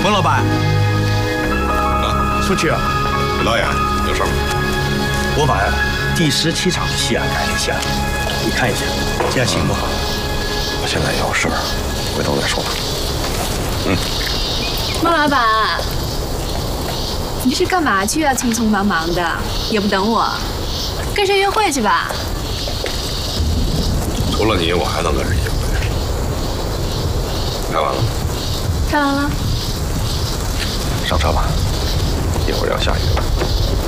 冯老板，出去啊！ 导演，有事吗？ 我把第17场的戏改了一下，你看一下，这样行不？ 我现在也有事儿，回头再说吧。 孟老板，你这是干嘛去啊？匆匆忙忙的，也不等我，跟谁约会去吧？ 除了你，我还能跟谁约会？拍完了吗？ 看完了。 上车吧，一会儿要下雨了。